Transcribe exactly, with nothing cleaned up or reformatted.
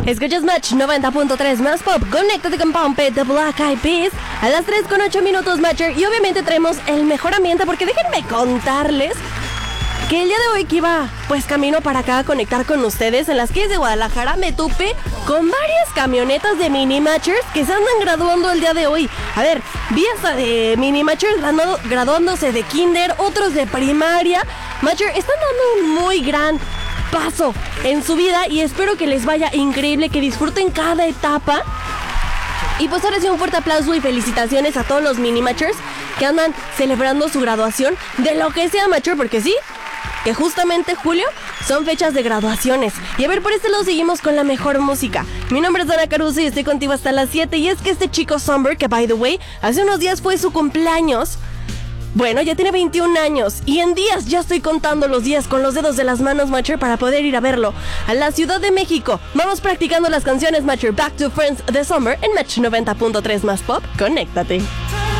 Escuchas Match noventa punto tres más pop. Conéctate con Pompe de Black Eyed Peas a las tres con ocho minutos, Matcher. Y obviamente traemos el mejor ambiente porque déjenme contarles que el día de hoy que iba pues camino para acá a conectar con ustedes en las calles de Guadalajara, me topé con varias camionetas de mini matchers que se andan graduando el día de hoy. A ver, vi hasta de mini matchers graduando, graduándose de kinder, otros de primaria. Matcher, están dando un muy gran paso en su vida y espero que les vaya increíble, que disfruten cada etapa. Y pues ahora sí, un fuerte aplauso y felicitaciones a todos los mini matchers que andan celebrando su graduación de lo que sea, matcher, porque sí, que justamente julio son fechas de graduaciones. Y a ver, por este lado seguimos con la mejor música. Mi nombre es Dana Caruso y estoy contigo hasta las siete. Y es que este chico Somber, que by the way, hace unos días fue su cumpleaños, bueno, ya tiene veintiún años. Y en días ya estoy contando los días con los dedos de las manos, matcher, para poder ir a verlo a la Ciudad de México. Vamos practicando las canciones, matcher. Back to Friends de Somber en Match noventa punto tres más pop. Conéctate.